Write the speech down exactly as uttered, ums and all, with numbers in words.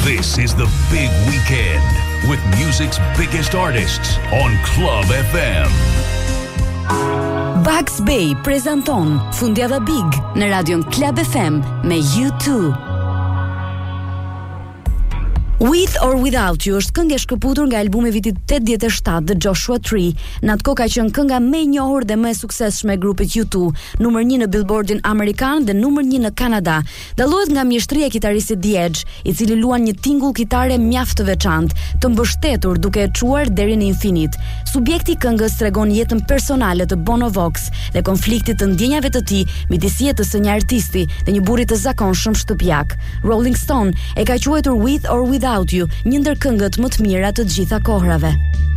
This is the big weekend with music's biggest artists on Club F M. Bugs Bay prezanton Fundjava Big në radion Club F M me U two. With or Without You është këngë e shkëputur nga albumi vitit osemdesiet e shtat The Joshua Tree. Në atë kohë ka qenë kënga më e njohur dhe më e suksesshme e grupit U two, numër një në Billboardin amerikan dhe numër një në Kanada. Dallohet nga mjeshtria e kitaristit The Edge, i cili luan një tingull kitare mjaft të veçantë, të mbështetur duke e çuar deri në infinit. Subjekti i këngës tregon jetën personale të Bono Vox dhe konfliktit të ndjenjave të tij midis jetës së një artisti dhe një burri të zakonshëm shtëpiak. Rolling Stone e ka quajtur With or Without You një ndër këngët më të mira të gjitha kohrave.